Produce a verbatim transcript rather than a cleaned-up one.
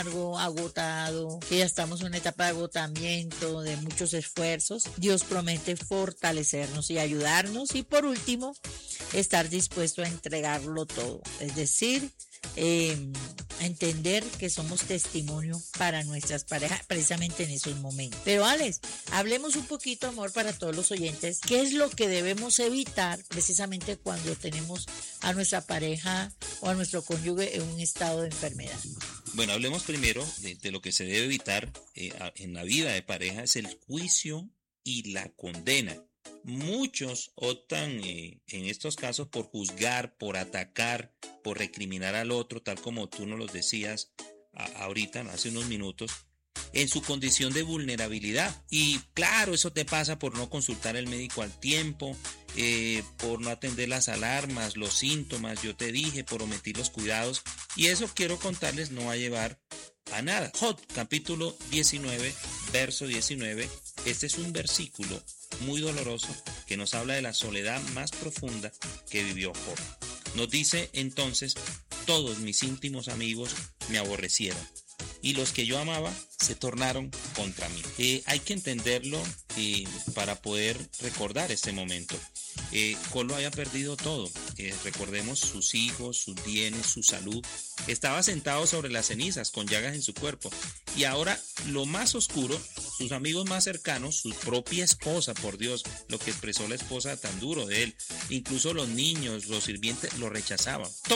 algo agotado, que ya estamos en una etapa de agotamiento, de muchos esfuerzos, Dios promete fortalecernos y ayudarnos y por último, estar dispuesto a entregarlo todo, es decir, eh, entender que somos testimonio para nuestras parejas precisamente en esos momentos. Pero Alex, hablemos un poquito, amor, para todos los oyentes, ¿qué es lo que debemos evitar precisamente cuando tenemos a nuestra pareja o a nuestro cónyuge en un estado de enfermedad? Bueno, hablemos primero de, de lo que se debe evitar eh, a, en la vida de pareja, es el juicio y la condena. Muchos optan eh, en estos casos por juzgar, por atacar, por recriminar al otro, tal como tú nos lo decías a, ahorita, hace unos minutos, en su condición de vulnerabilidad. Y claro, eso te pasa por no consultar al médico al tiempo, eh, por no atender las alarmas, los síntomas, yo te dije, por omitir los cuidados. Y eso quiero contarles no va a llevar a nada. Job, capítulo diecinueve, verso diecinueve, este es un versículo muy doloroso que nos habla de la soledad más profunda que vivió Job. Nos dice entonces, todos mis íntimos amigos me aborrecieron y los que yo amaba se tornaron contra mí. Eh, hay que entenderlo eh, para poder recordar este momento. Eh, Job lo había perdido todo. Eh, recordemos sus hijos, sus bienes, su salud. Estaba sentado sobre las cenizas con llagas en su cuerpo. Y ahora lo más oscuro, sus amigos más cercanos, su propia esposa, por Dios, lo que expresó la esposa tan duro de él. Incluso los niños, los sirvientes lo rechazaban.